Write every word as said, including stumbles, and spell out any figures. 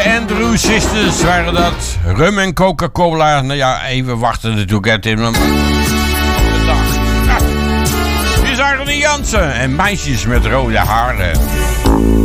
De Andrew Sisters waren dat. Rum en Coca-Cola. Nou ja, even wachten natuurlijk. Het in een... Hier is Arne Jansen en meisjes met rode haren.